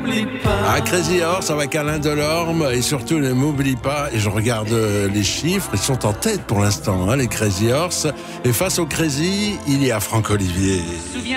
Ah, Crazy Horse avec Alain Delorme et surtout ne m'oublie pas, et je regarde les chiffres, ils sont en tête pour l'instant, hein, les Crazy Horse. Et face au Crazy, il y a Franck Olivier.